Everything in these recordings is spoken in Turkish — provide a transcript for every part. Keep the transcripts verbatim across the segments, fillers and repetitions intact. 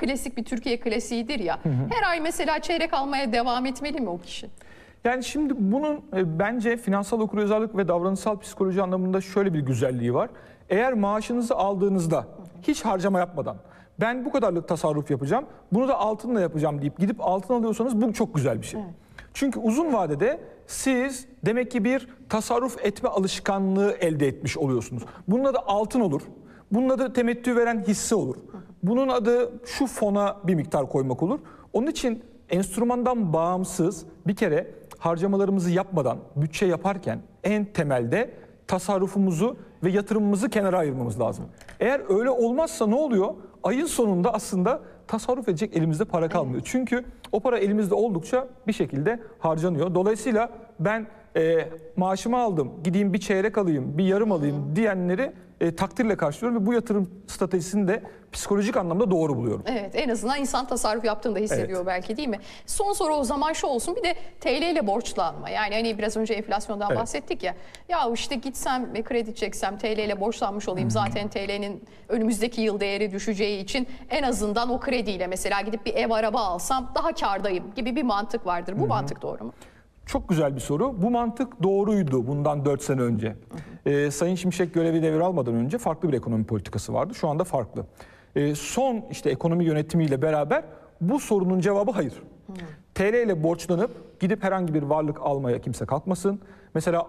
klasik bir Türkiye klasiğidir ya. Hı hı. Her ay mesela çeyrek almaya devam etmeli mi o kişi? Yani şimdi bunun e, bence finansal okuryazarlık ve davranışsal psikoloji anlamında şöyle bir güzelliği var. Eğer maaşınızı aldığınızda hiç harcama yapmadan ben bu kadarlık tasarruf yapacağım, bunu da altınla yapacağım deyip gidip altın alıyorsanız bu çok güzel bir şey. Evet. Çünkü uzun vadede siz demek ki bir tasarruf etme alışkanlığı elde etmiş oluyorsunuz. Bunun adı altın olur. Bunun adı temettü veren hisse olur. Bunun adı şu fona bir miktar koymak olur. Onun için enstrümandan bağımsız bir kere harcamalarımızı yapmadan, bütçe yaparken en temelde tasarrufumuzu ve yatırımımızı kenara ayırmamız lazım. Eğer öyle olmazsa ne oluyor? Ayın sonunda aslında tasarruf edecek elimizde para kalmıyor. Evet. Çünkü o para elimizde oldukça bir şekilde harcanıyor. Dolayısıyla ben e, maaşımı aldım, gideyim bir çeyrek alayım, bir yarım alayım hmm. diyenleri e, takdirle karşılıyorum ve bu yatırım stratejisini de psikolojik anlamda doğru buluyorum. Evet, en azından insan tasarruf yaptığını da hissediyor evet. belki, değil mi? Son soru o zaman şu olsun, bir de T L ile borçlanma. Yani hani biraz önce enflasyondan evet. bahsettik ya. Ya işte gitsem kredi çeksem T L ile borçlanmış olayım. Hmm. Zaten T L'nin önümüzdeki yıl değeri düşeceği için en azından o krediyle mesela gidip bir ev araba alsam daha kârdayım gibi bir mantık vardır. Bu hmm. mantık doğru mu? Çok güzel bir soru. Bu mantık doğruydu bundan dört sene önce. Hı hı. Ee, Sayın Şimşek görevi devralmadan önce farklı bir ekonomi politikası vardı. Şu anda farklı. Ee, son işte ekonomi yönetimiyle beraber bu sorunun cevabı hayır. Hı. T L ile borçlanıp gidip herhangi bir varlık almaya kimse kalkmasın. Mesela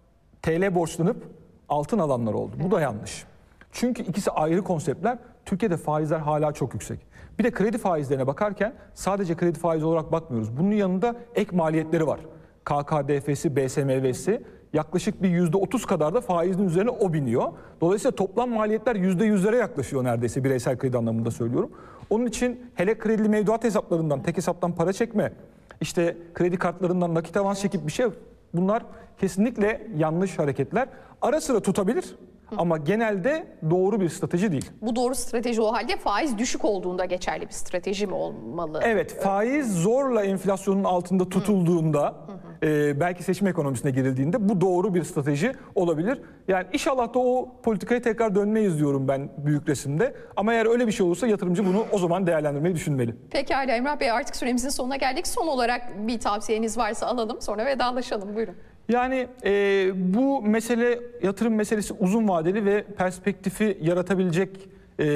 T L borçlanıp altın alanlar oldu. Evet. Bu da yanlış. Çünkü ikisi ayrı konseptler. Türkiye'de faizler hala çok yüksek. Bir de kredi faizlerine bakarken sadece kredi faizi olarak bakmıyoruz. Bunun yanında ek maliyetleri var. K K D F'si, B S M V'si yaklaşık bir yüzde otuz kadar da faizin üzerine o biniyor. Dolayısıyla toplam maliyetler yüzde yüzlere yaklaşıyor neredeyse, bireysel kredi anlamında söylüyorum. Onun için hele kredili mevduat hesaplarından, tek hesaptan para çekme, işte kredi kartlarından nakit avans çekip bir şey, bunlar kesinlikle yanlış hareketler. Ara sıra tutabilir. Hı. Ama genelde doğru bir strateji değil. Bu doğru strateji o halde faiz düşük olduğunda geçerli bir strateji mi olmalı? Evet, faiz zorla enflasyonun altında tutulduğunda, hı hı. E, belki seçim ekonomisine girildiğinde bu doğru bir strateji olabilir. Yani inşallah da o politikaya tekrar dönmeyiz diyorum ben büyük resimde. Ama eğer öyle bir şey olursa yatırımcı bunu o zaman değerlendirmeyi düşünmeli. Pekala Emrah Bey, artık süremizin sonuna geldik. Son olarak bir tavsiyeniz varsa alalım, sonra vedalaşalım. Buyurun. Yani e, bu mesele, yatırım meselesi uzun vadeli ve perspektifi yaratabilecek e,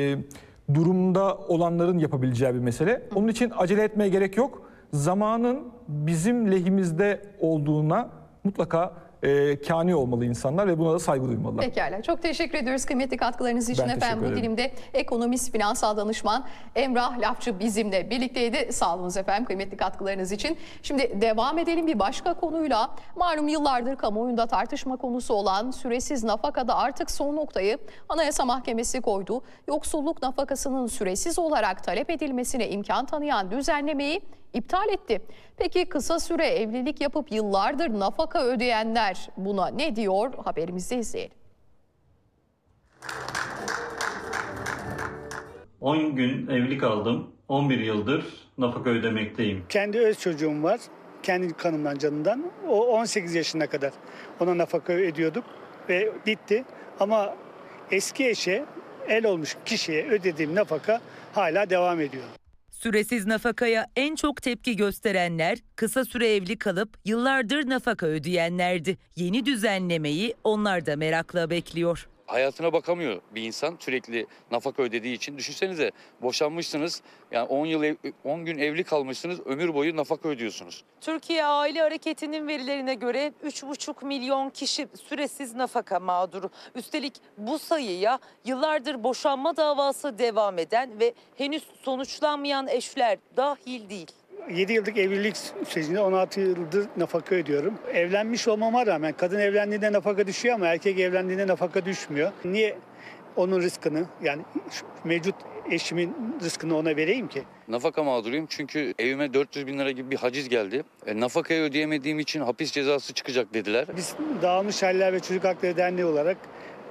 durumda olanların yapabileceği bir mesele. Onun için acele etmeye gerek yok. Zamanın bizim lehimizde olduğuna mutlaka e, kâni olmalı insanlar ve buna da saygı duymalılar. Pekala. Çok teşekkür ediyoruz kıymetli katkılarınız için ben efendim. Bu dilimde ekonomist, finansal danışman Emrah Lafçı bizimle birlikteydi. Sağ olun efendim kıymetli katkılarınız için. Şimdi devam edelim bir başka konuyla. Malum yıllardır kamuoyunda tartışma konusu olan süresiz nafakada artık son noktayı Anayasa Mahkemesi koydu. Yoksulluk nafakasının süresiz olarak talep edilmesine imkan tanıyan düzenlemeyi iptal etti. Peki kısa süre evlilik yapıp yıllardır nafaka ödeyenler buna ne diyor? Haberimizde izleyelim. on gün evlilik aldım. on bir yıldır nafaka ödemekteyim. Kendi öz çocuğum var. Kendi kanımdan, canından. O on sekiz yaşına kadar ona nafaka ödüyorduk ve bitti. Ama eski eşe, el olmuş kişiye ödediğim nafaka hala devam ediyor. Süresiz nafakaya en çok tepki gösterenler kısa süre evli kalıp yıllardır nafaka ödeyenlerdi. Yeni düzenlemeyi onlar da merakla bekliyor. Hayatına bakamıyor bir insan sürekli nafaka ödediği için. Düşünsenize, boşanmışsınız, yani on yıl on gün evli kalmışsınız, ömür boyu nafaka ödüyorsunuz. Türkiye Aile Hareketi'nin verilerine göre üç buçuk milyon kişi süresiz nafaka mağduru. Üstelik bu sayıya yıllardır boşanma davası devam eden ve henüz sonuçlanmayan eşler dahil değil. yedi yıllık evlilik sürecinde on altı yıldır nafaka ödüyorum. Evlenmiş olmama rağmen kadın evlendiğinde nafaka düşüyor ama erkek evlendiğinde nafaka düşmüyor. Niye onun rızkını, yani mevcut eşimin rızkını ona vereyim ki? Nafaka mağduruyum çünkü evime dört yüz bin lira gibi bir haciz geldi. E, nafakayı ödeyemediğim için hapis cezası çıkacak dediler. Biz Dağılmış Aileler ve Çocuk Hakları Derneği olarak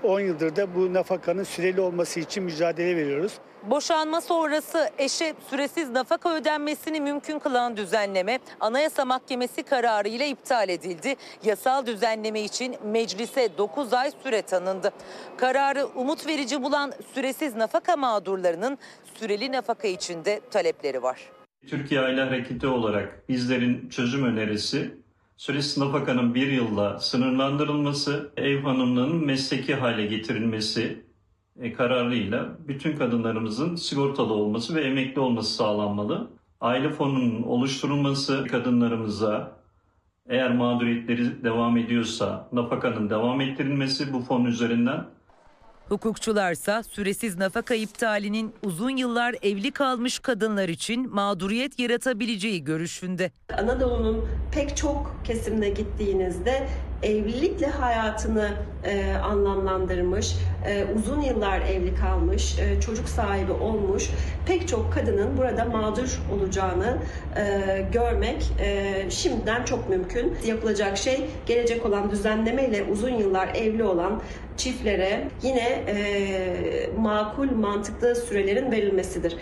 on yıldır da bu nafakanın süreli olması için mücadele veriyoruz. Boşanma sonrası eşe süresiz nafaka ödenmesini mümkün kılan düzenleme Anayasa Mahkemesi kararıyla iptal edildi. Yasal düzenleme için meclise dokuz ay süre tanındı. Kararı umut verici bulan süresiz nafaka mağdurlarının süreli nafaka için de talepleri var. Türkiye Aile Hareketi olarak bizlerin çözüm önerisi, süresiz nafakanın bir yılla sınırlandırılması, ev hanımlığının mesleki hale getirilmesi e, kararıyla bütün kadınlarımızın sigortalı olması ve emekli olması sağlanmalı. Aile fonunun oluşturulması, kadınlarımıza eğer mağduriyetleri devam ediyorsa nafakanın devam ettirilmesi bu fon üzerinden. Hukukçularsa süresiz nafaka iptalinin uzun yıllar evli kalmış kadınlar için mağduriyet yaratabileceği görüşünde. Anadolu'nun pek çok kesimine gittiğinizde evlilikle hayatını e, anlamlandırmış, e, uzun yıllar evli kalmış, e, çocuk sahibi olmuş pek çok kadının burada mağdur olacağını e, görmek e, şimdiden çok mümkün. Yapılacak şey gelecek olan düzenlemeyle uzun yıllar evli olan çiftlere yine e, makul, mantıklı sürelerin verilmesidir.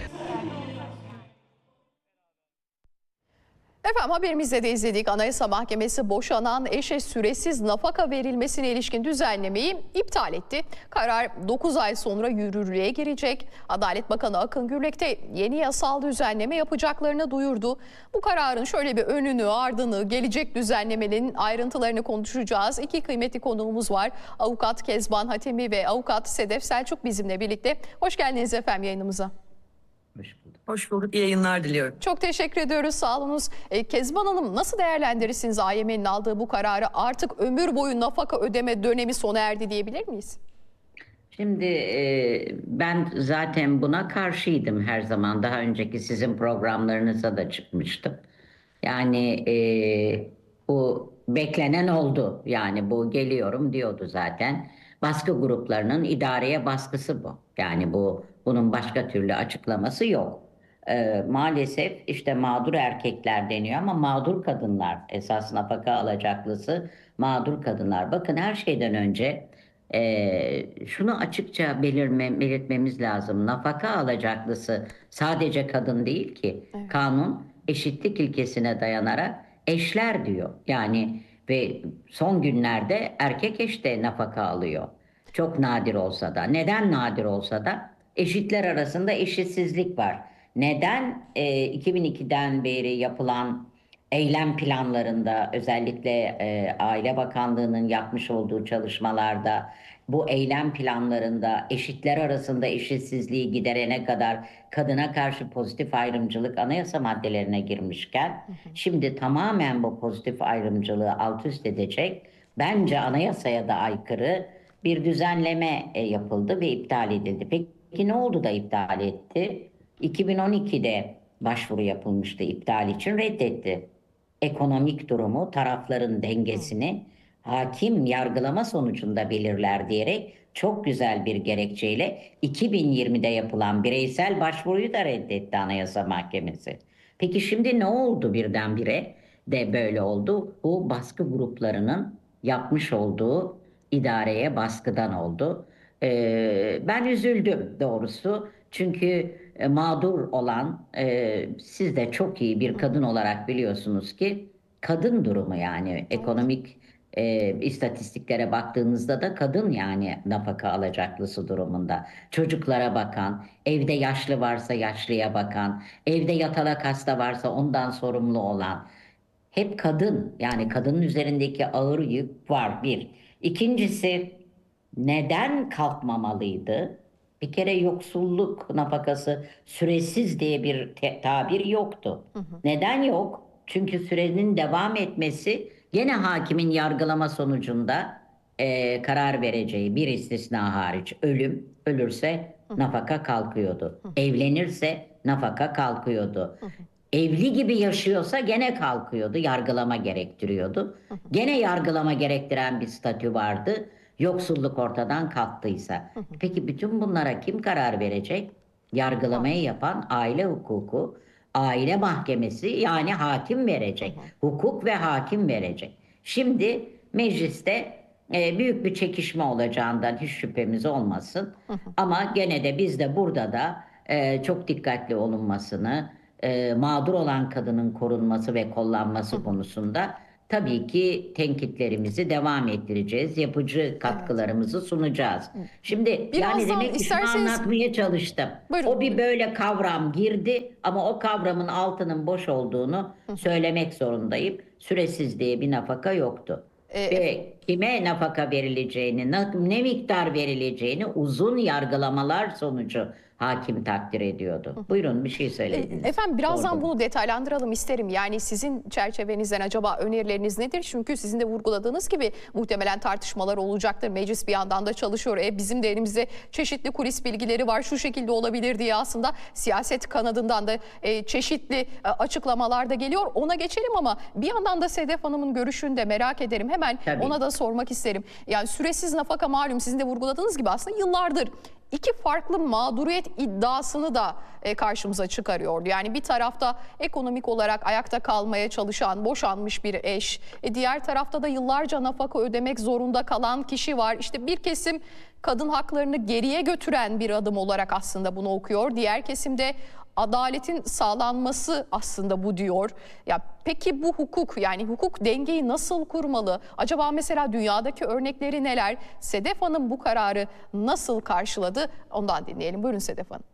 Efendim haberimizde de izledik. Anayasa Mahkemesi boşanan eşe süresiz nafaka verilmesine ilişkin düzenlemeyi iptal etti. Karar dokuz ay sonra yürürlüğe girecek. Adalet Bakanı Akın Gürlek de yeni yasal düzenleme yapacaklarını duyurdu. Bu kararın şöyle bir önünü, ardını, gelecek düzenlemenin ayrıntılarını konuşacağız. İki kıymetli konuğumuz var. Avukat Kezban Hatemi ve Avukat Sedef Selçuk bizimle birlikte. Hoş geldiniz efendim yayınımıza. Hoş bulduk. Hoş bulduk. İyi yayınlar diliyorum. Çok teşekkür ediyoruz. Sağ olunuz. E, Kezban Hanım, nasıl değerlendirirsiniz A Y M'nin aldığı bu kararı? Artık ömür boyu nafaka ödeme dönemi sona erdi diyebilir miyiz? Şimdi e, ben zaten buna karşıydım her zaman. Daha önceki sizin programlarınıza da çıkmıştım. Yani e, bu beklenen oldu. Yani bu geliyorum diyordu zaten. Baskı gruplarının idareye baskısı bu. Yani bu bunun başka türlü açıklaması yok. Ee, maalesef işte mağdur erkekler deniyor ama mağdur kadınlar esas nafaka alacaklısı mağdur kadınlar. Bakın her şeyden önce e, şunu açıkça belirme, belirtmemiz lazım. Nafaka alacaklısı sadece kadın değil ki. Evet. Kanun eşitlik ilkesine dayanarak eşler diyor. Yani ve son günlerde erkek eş de nafaka alıyor. Çok nadir olsa da. Neden nadir olsa da? Eşitler arasında eşitsizlik var. Neden e, iki bin ikiden beri yapılan eylem planlarında özellikle e, Aile Bakanlığı'nın yapmış olduğu çalışmalarda bu eylem planlarında eşitler arasında eşitsizliği giderene kadar kadına karşı pozitif ayrımcılık anayasa maddelerine girmişken hı hı. şimdi tamamen bu pozitif ayrımcılığı alt üst edecek bence anayasaya da aykırı bir düzenleme e, yapıldı ve iptal edildi. Peki ne oldu da iptal etti? iki bin on ikide başvuru yapılmıştı iptal için, reddetti. Ekonomik durumu, tarafların dengesini hakim yargılama sonucunda belirler diyerek çok güzel bir gerekçeyle iki bin yirmide yapılan bireysel başvuruyu da reddetti Anayasa Mahkemesi. Peki şimdi ne oldu birdenbire de böyle oldu? Bu baskı gruplarının yapmış olduğu idareye baskıdan oldu. Ee, ben üzüldüm doğrusu. Çünkü e, mağdur olan, e, siz de çok iyi bir kadın olarak biliyorsunuz ki kadın durumu yani ekonomik e, istatistiklere baktığınızda da kadın yani nafaka alacaklısı durumunda. Çocuklara bakan, evde yaşlı varsa yaşlıya bakan, evde yatalak hasta varsa ondan sorumlu olan. Hep kadın, yani kadının üzerindeki ağır yük var bir. İkincisi neden kalkmamalıydı? Bir kere yoksulluk nafakası süresiz diye bir tabir yoktu. Hı hı. Neden yok? Çünkü sürenin devam etmesi gene hakimin yargılama sonucunda e, karar vereceği bir istisna hariç ölüm, ölürse hı hı. nafaka kalkıyordu. Hı hı. Evlenirse nafaka kalkıyordu. Hı hı. Evli gibi yaşıyorsa gene kalkıyordu, yargılama gerektiriyordu. Hı hı. Gene yargılama gerektiren bir statü vardı. Yoksulluk ortadan kalktıysa. Hı hı. Peki bütün bunlara kim karar verecek? Yargılamayı yapan aile hukuku, aile mahkemesi yani hakim verecek. Hı hı. Hukuk ve hakim verecek. Şimdi mecliste e, büyük bir çekişme olacağından hiç şüphemiz olmasın. Ama gene de biz de burada da e, çok dikkatli olunmasını, e, mağdur olan kadının korunması ve kollanması konusunda tabii ki tenkitlerimizi devam ettireceğiz. Yapıcı katkılarımızı sunacağız. Şimdi Birazdan yani demek ki şunu isterseniz- anlatmaya çalıştım. Buyurun. O bir böyle kavram girdi ama o kavramın altının boş olduğunu söylemek zorundayım. Süresiz diye bir nafaka yoktu. Ee, Ve kime nafaka verileceğini, ne, ne miktar verileceğini uzun yargılamalar sonucu hakim takdir ediyordu. Buyurun, bir şey söylediniz. Efendim birazdan Sordum. bunu detaylandıralım isterim. Yani sizin çerçevenizden acaba önerileriniz nedir? Çünkü sizin de vurguladığınız gibi muhtemelen tartışmalar olacaktır. Meclis bir yandan da çalışıyor. E, bizim de elimizde çeşitli kulis bilgileri var. Şu şekilde olabilir diye aslında siyaset kanadından da e, çeşitli e, açıklamalar da geliyor. Ona geçelim ama bir yandan da Sedef Hanım'ın görüşünü de merak ederim. Hemen Tabii. ona da sormak isterim. Yani süresiz nafaka malum sizin de vurguladığınız gibi aslında yıllardır İki farklı mağduriyet iddiasını da e, karşımıza çıkarıyordu. Yani bir tarafta ekonomik olarak ayakta kalmaya çalışan, boşanmış bir eş. E, diğer tarafta da yıllarca nafaka ödemek zorunda kalan kişi var. İşte bir kesim kadın haklarını geriye götüren bir adım olarak aslında bunu okuyor. Diğer kesimde adaletin sağlanması aslında bu diyor. Ya peki bu hukuk, yani hukuk dengeyi nasıl kurmalı? Acaba mesela dünyadaki örnekleri neler? Sedef Hanım bu kararı nasıl karşıladı? Ondan dinleyelim. Buyurun Sedef Hanım.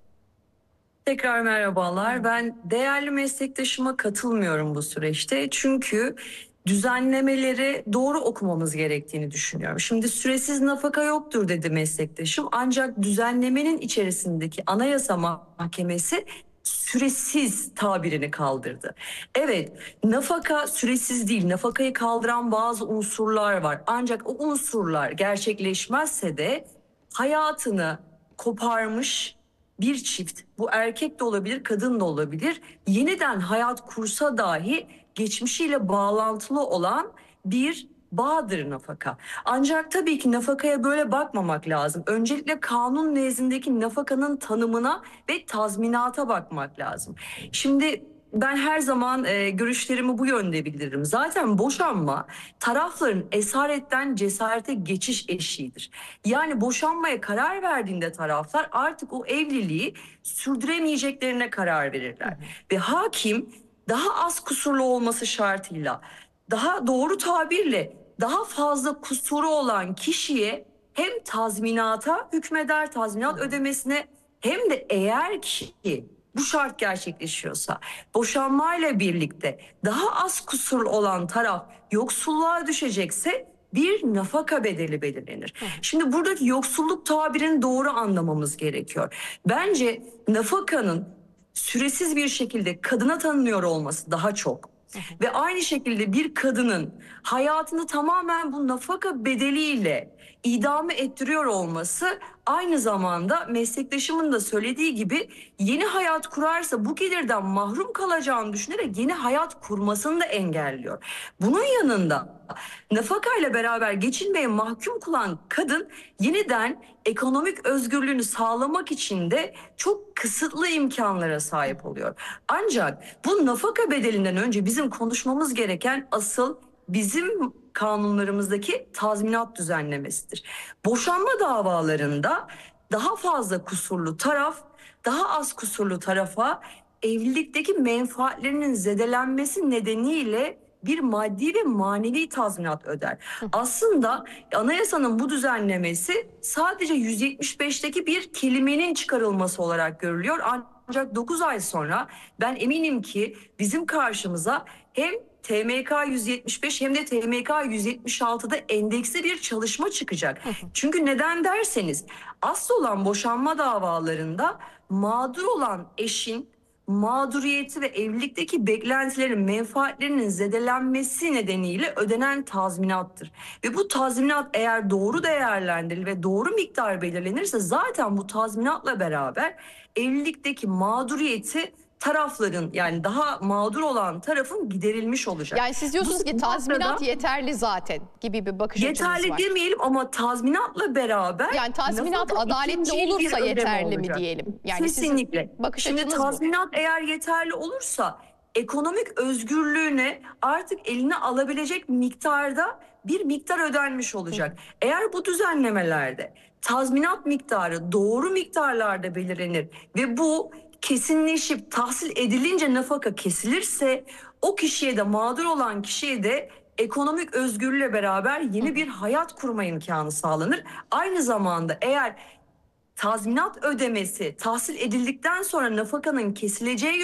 Tekrar merhabalar. Ben değerli meslektaşıma katılmıyorum bu süreçte. Çünkü düzenlemeleri doğru okumamız gerektiğini düşünüyorum. Şimdi süresiz nafaka yoktur dedi meslektaşım. Ancak düzenlemenin içerisindeki Anayasa Mahkemesi süresiz tabirini kaldırdı. Evet, nafaka süresiz değil. Nafakayı kaldıran bazı unsurlar var. Ancak o unsurlar gerçekleşmezse de hayatını koparmış bir çift, bu erkek de olabilir, kadın da olabilir, yeniden hayat kursa dahi geçmişiyle bağlantılı olan bir bağdır nafaka. Ancak tabii ki nafakaya böyle bakmamak lazım. Öncelikle kanun nezdindeki nafakanın tanımına ve tazminata bakmak lazım. Şimdi ben her zaman e, görüşlerimi bu yönde bildiririm. Zaten boşanma tarafların esaretten cesarete geçiş eşiğidir. Yani boşanmaya karar verdiğinde taraflar artık o evliliği sürdüremeyeceklerine karar verirler. Ve hakim daha az kusurlu olması şartıyla, daha doğru tabirle daha fazla kusuru olan kişiye hem tazminata hükmeder, tazminat ödemesine, hem de eğer ki bu şart gerçekleşiyorsa boşanmayla birlikte daha az kusurlu olan taraf yoksulluğa düşecekse bir nafaka bedeli belirlenir. Şimdi buradaki yoksulluk tabirini doğru anlamamız gerekiyor. Bence nafakanın süresiz bir şekilde kadına tanınıyor olması daha çok. Ve aynı şekilde bir kadının hayatını tamamen bu nafaka bedeliyle idame ettiriyor olması aynı zamanda meslektaşımın da söylediği gibi yeni hayat kurarsa bu gelirden mahrum kalacağını düşünerek yeni hayat kurmasını da engelliyor. Bunun yanında nafakayla beraber geçinmeye mahkum kılan kadın yeniden ekonomik özgürlüğünü sağlamak için de çok kısıtlı imkanlara sahip oluyor. Ancak bu nafaka bedelinden önce bizim konuşmamız gereken asıl bizim kanunlarımızdaki tazminat düzenlemesidir. Boşanma davalarında daha fazla kusurlu taraf, daha az kusurlu tarafa evlilikteki menfaatlerinin zedelenmesi nedeniyle bir maddi ve manevi tazminat öder. Aslında anayasanın bu düzenlemesi sadece yüz yetmiş beşteki bir kelimenin çıkarılması olarak görülüyor. Ancak dokuz ay sonra ben eminim ki bizim karşımıza hem T M K yüz yetmiş beş hem de T M K yüz yetmiş altıda endeksli bir çalışma çıkacak. Çünkü neden derseniz asıl olan boşanma davalarında mağdur olan eşin mağduriyeti ve evlilikteki beklentilerin, menfaatlerinin zedelenmesi nedeniyle ödenen tazminattır. Ve bu tazminat eğer doğru değerlendirilir ve doğru miktar belirlenirse zaten bu tazminatla beraber evlilikteki mağduriyeti tarafların, yani daha mağdur olan tarafın giderilmiş olacak. Yani siz diyorsunuz Bu ki tazminat noktada yeterli zaten gibi bir bakış açınız var. yeterli demeyelim ama tazminatla beraber Yani tazminat nafaka adaletli ikincil bir olursa ödeme yeterli mi olacak. diyelim? Yani sizin Kesinlikle. bakış Şimdi açınız bu. tazminat eğer yeterli olursa ekonomik özgürlüğüne artık eline alabilecek miktarda bir miktar ödenmiş olacak. Eğer bu düzenlemelerde tazminat miktarı doğru miktarlarda belirlenir ve bu kesinleşip tahsil edilince nafaka kesilirse o kişiye de, mağdur olan kişiye de ekonomik özgürlüğüyle beraber yeni bir hayat kurma imkanı sağlanır. Aynı zamanda eğer tazminat ödemesi tahsil edildikten sonra nafakanın kesileceği